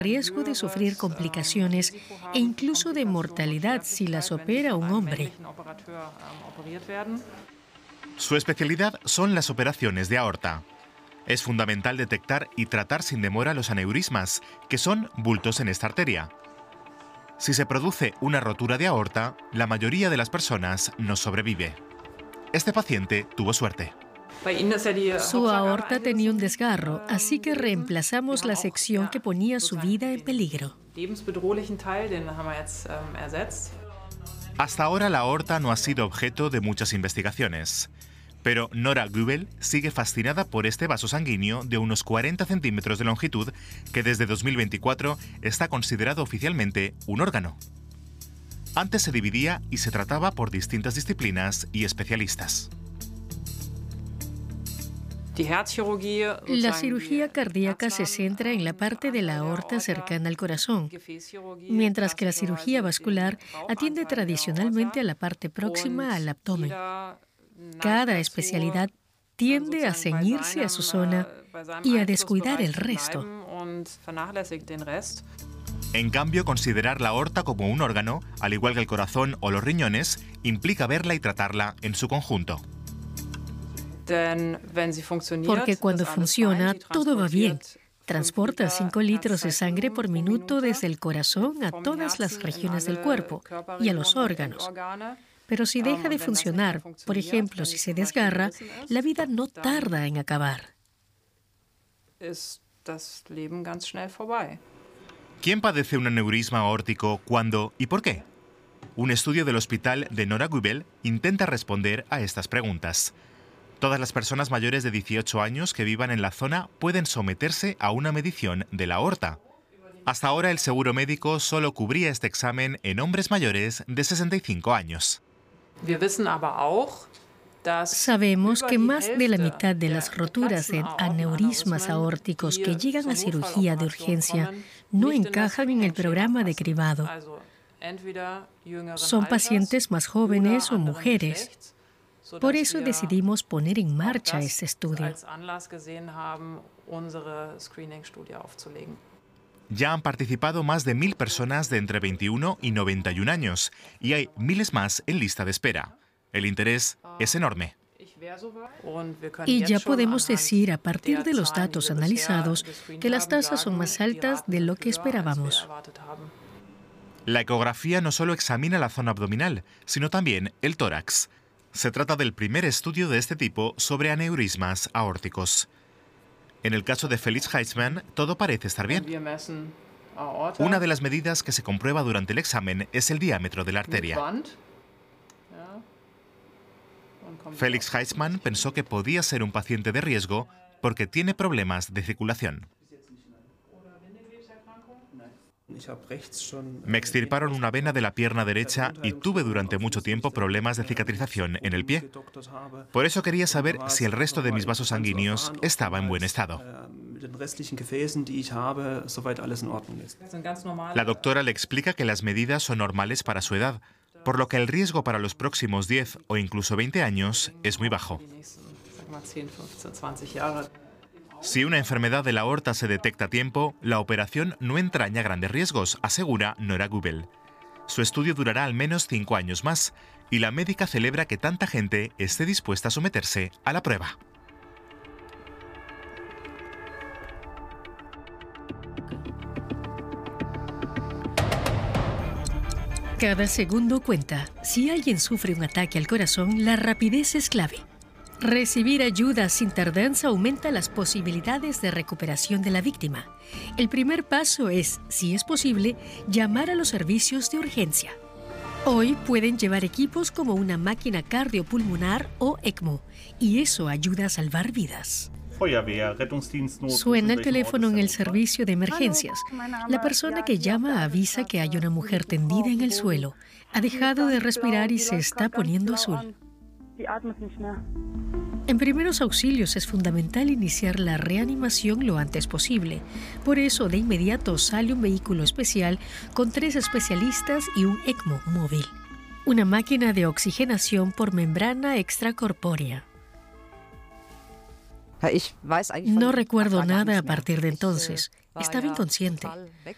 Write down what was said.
riesgo de sufrir complicaciones e incluso de mortalidad si las opera un hombre. Su especialidad son las operaciones de aorta. Es fundamental detectar y tratar sin demora los aneurismas, que son bultos en esta arteria. Si se produce una rotura de aorta, la mayoría de las personas no sobrevive. Este paciente tuvo suerte. Su aorta tenía un desgarro, así que reemplazamos la sección que ponía su vida en peligro. Hasta ahora la aorta no ha sido objeto de muchas investigaciones. Pero Nora Göbel sigue fascinada por este vaso sanguíneo de unos 40 centímetros de longitud que desde 2024 está considerado oficialmente un órgano. Antes se dividía y se trataba por distintas disciplinas y especialistas. La cirugía cardíaca se centra en la parte de la aorta cercana al corazón, mientras que la cirugía vascular atiende tradicionalmente a la parte próxima al abdomen. Cada especialidad tiende a ceñirse a su zona y a descuidar el resto. En cambio, considerar la aorta como un órgano, al igual que el corazón o los riñones, implica verla y tratarla en su conjunto. Porque cuando funciona, todo va bien. Transporta 5 litros de sangre por minuto desde el corazón a todas las regiones del cuerpo y a los órganos. Pero si deja de funcionar, por ejemplo, si se desgarra, la vida no tarda en acabar. ¿Quién padece un aneurisma aórtico, cuándo y por qué? Un estudio del hospital de Nora Göbel intenta responder a estas preguntas. Todas las personas mayores de 18 años que vivan en la zona pueden someterse a una medición de la aorta. Hasta ahora el seguro médico solo cubría este examen en hombres mayores de 65 años. Sabemos que más de la mitad de las roturas en aneurismas aórticos que llegan a cirugía de urgencia no encajan en el programa de cribado. Son pacientes más jóvenes o mujeres. Por eso decidimos poner en marcha este estudio. Ya han participado más de 1.000 personas de entre 21 y 91 años y hay miles más en lista de espera. El interés es enorme. Y ya podemos decir, a partir de los datos analizados, que las tasas son más altas de lo que esperábamos. La ecografía no solo examina la zona abdominal, sino también el tórax. Se trata del primer estudio de este tipo sobre aneurismas aórticos. En el caso de Felix Heitzmann, todo parece estar bien. Una de las medidas que se comprueba durante el examen es el diámetro de la arteria. Felix Heitzmann pensó que podía ser un paciente de riesgo porque tiene problemas de circulación. Me extirparon una vena de la pierna derecha y tuve durante mucho tiempo problemas de cicatrización en el pie. Por eso quería saber si el resto de mis vasos sanguíneos estaba en buen estado. La doctora le explica que las medidas son normales para su edad, por lo que el riesgo para los próximos 10 o incluso 20 años es muy bajo. Si una enfermedad de la aorta se detecta a tiempo, la operación no entraña grandes riesgos, asegura Nora Göbel. Su estudio durará al menos 5 años más, y la médica celebra que tanta gente esté dispuesta a someterse a la prueba. Cada segundo cuenta. Si alguien sufre un ataque al corazón, la rapidez es clave. Recibir ayuda sin tardanza aumenta las posibilidades de recuperación de la víctima. El primer paso es, si es posible, llamar a los servicios de urgencia. Hoy pueden llevar equipos como una máquina cardiopulmonar o ECMO, y eso ayuda a salvar vidas. Suena el teléfono en el servicio de emergencias. La persona que llama avisa que hay una mujer tendida en el suelo. Ha dejado de respirar y se está poniendo azul. En primeros auxilios es fundamental iniciar la reanimación lo antes posible. Por eso, de inmediato sale un vehículo especial con 3 especialistas y un ECMO móvil. Una máquina de oxigenación por membrana extracorpórea. No recuerdo nada a partir de entonces. Estaba inconsciente.